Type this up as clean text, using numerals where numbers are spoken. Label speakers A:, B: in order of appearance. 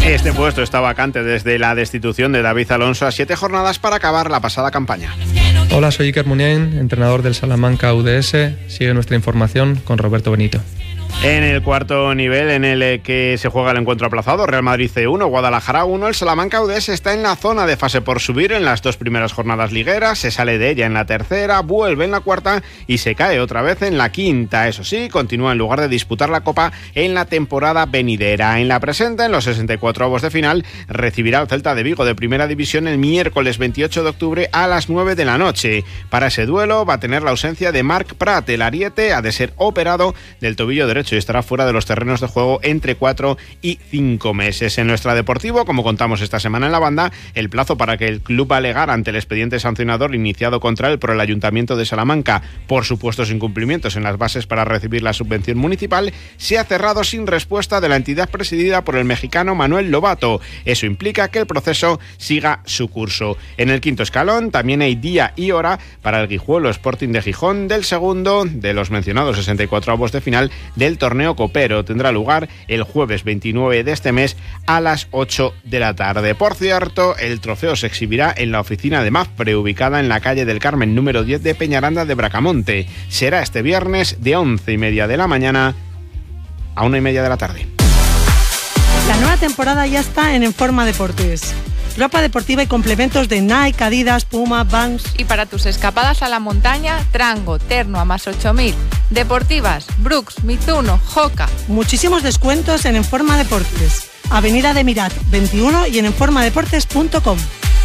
A: Este puesto está vacante desde la destitución de David Alonso a 7 jornadas para acabar la pasada campaña.
B: Hola, soy Iker Muniain, entrenador del Salamanca UDS. Sigue nuestra información con Roberto Benito.
A: En el cuarto nivel en el que se juega el encuentro aplazado, Real Madrid C1, Guadalajara 1, el Salamanca UDS está en la zona de fase por subir en las 2 primeras jornadas ligueras, se sale de ella en la tercera, vuelve en la cuarta y se cae otra vez en la quinta. Eso sí, continúa en lugar de disputar la Copa en la temporada venidera. En la presente, en los 64avos de final, recibirá al Celta de Vigo de Primera División el miércoles 28 de octubre a las 9 de la noche. Para ese duelo va a tener la ausencia de Marc Prat. El ariete ha de ser operado del tobillo derecho y estará fuera de los terrenos de juego entre 4 y 5 meses. En nuestra Deportivo, como contamos esta semana en la banda, el plazo para que el club alegar ante el expediente sancionador iniciado contra él por el Ayuntamiento de Salamanca por supuestos incumplimientos en las bases para recibir la subvención municipal se ha cerrado sin respuesta de la entidad presidida por el mexicano Manuel Lobato. Eso implica que el proceso siga su curso. En el quinto escalón también hay día y hora para el Guijuelo Sporting de Gijón del segundo de los mencionados 64avos de final del torneo copero. Tendrá lugar el jueves 29 de este mes a las 8 de la tarde. Por cierto, el trofeo se exhibirá en la oficina de MAFPRE, ubicada en la calle del Carmen número 10 de Peñaranda de Bracamonte. Será este viernes de 11:30 de la mañana a 1:30 de la tarde.
C: La nueva temporada ya está en Informa Deportes. Ropa deportiva y complementos de Nike, Adidas, Puma, Vans.
D: Y para tus escapadas a la montaña, Trango, Terno a más 8.000. Deportivas, Brooks, Mizuno, Hoka.
C: Muchísimos descuentos en Informa Deportes. Avenida de Mirat 21 y en informadeportes.com.